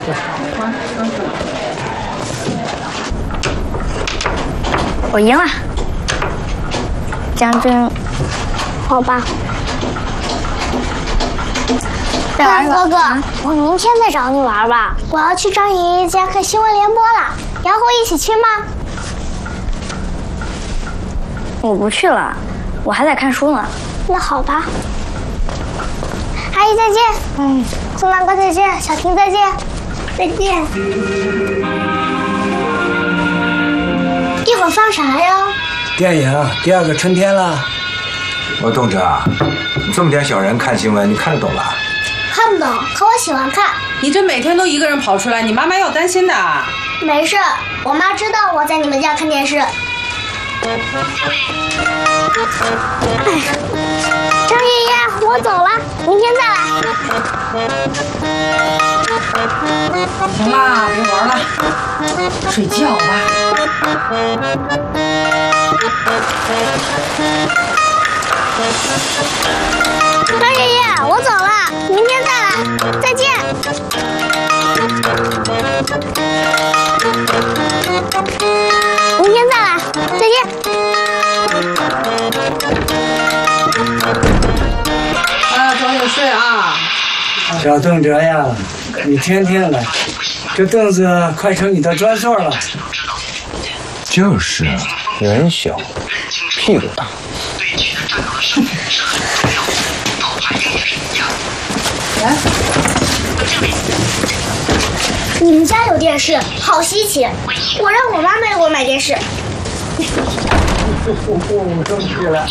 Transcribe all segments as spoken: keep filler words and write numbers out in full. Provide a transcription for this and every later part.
我赢了，将军。好吧。再玩一个。哥哥，我明天再找你玩吧。我要去张爷爷家看新闻联播了，你要和我一起去吗？我不去了，我还在看书呢。那好吧。阿姨再见。嗯。宋大哥再见，小婷再见。再见。一会儿放啥呀？ 电影《第二个春天》了。 我冬哲，你这么点小人看新闻，你看得懂吧？ 看不懂，可我喜欢看。 你这每天都一个人跑出来，你妈妈要担心的。 没事，我妈知道我在你们家看电视。哎，张爷爷，我走了，明天再来。 行啦，别玩了，睡觉吧。 张爷爷，我走了，明天再来，再见。明天再来，再见。 啊，早点睡啊。 小邓哲呀，你天天来，这凳子快成你的专座了。 就是，人小，屁股大。 来，你们家有电视，好稀奇！我让我妈妈给我买电视。 我生气了。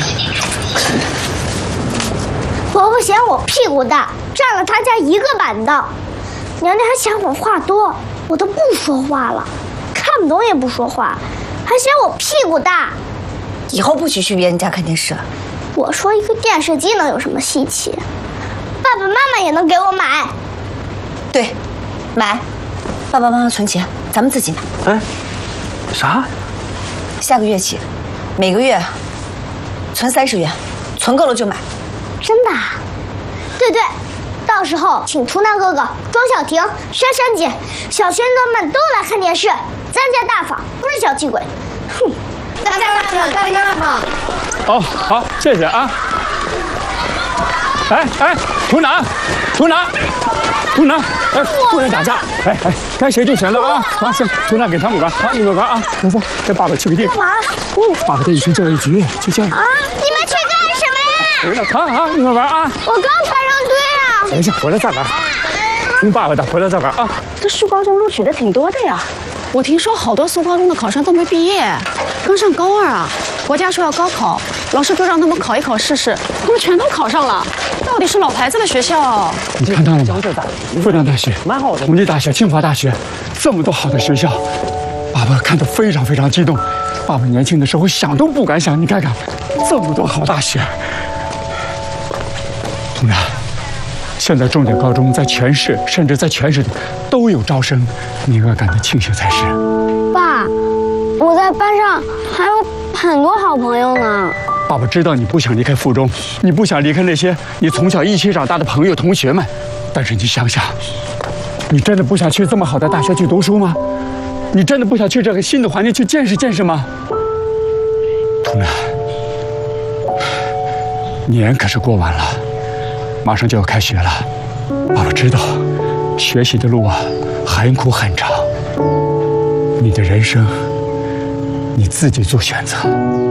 婆婆嫌我屁股大，占了她家一个板凳。娘娘还嫌我话多，我都不说话了，看不懂也不说话，还嫌我屁股大。 以后不许去别人家看电视了。 我说一个电视机能有什么稀奇？爸爸妈妈也能给我买。 对，买。爸爸妈妈存钱，咱们自己买。 哎，啥？ 下个月起，每个月存三十元，存够了就买。 真的？对对，到时候请图南哥哥、庄小婷、珊珊姐、小玄德们都来看电视，咱家大方，不是小气鬼。哼！大家大方，大家大方。 哦，好，谢谢啊。哎哎，图南，图南，图南，哎，不能打架，哎哎，该谁就选了啊！啊，行，图南给他们玩，啊，你们玩啊，走走，跟爸爸去个地方。干嘛？哦，爸爸带你去教育局，去教育。 啊！你们去干什么呀？ 回来看啊，你们玩啊。 我刚排上队啊。 等一下，回来再玩。听爸爸的，回来再玩啊。 这树高中录取的挺多的呀，我听说好多苏高中的考生都没毕业，刚上高二啊。国家说要高考，老师就让他们考一考试试，他们全都考上了。到底是老牌子的学校。 你看到了吗？复旦大学、同济大学、清华大学，这么多好的学校，爸爸看得非常非常激动。爸爸年轻的时候想都不敢想，你看看，这么多好大学。同然，现在重点高中在全市，甚至在全省都有招生，你应该感到庆幸才是。 爸，我在班上还有很多好朋友呢。 爸爸知道你不想离开附中，你不想离开那些你从小一起长大的朋友同学们，但是你想想，你真的不想去这么好的大学去读书吗？你真的不想去这个新的环境去见识见识吗？图南，年可是过完了，马上就要开学了。爸爸知道，学习的路啊很苦很长，你的人生你自己做选择。